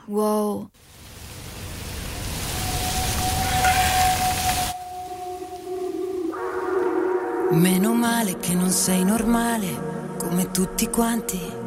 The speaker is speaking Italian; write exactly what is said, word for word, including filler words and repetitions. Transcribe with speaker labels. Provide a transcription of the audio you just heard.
Speaker 1: Wow. Meno male che non sei normale come tutti quanti.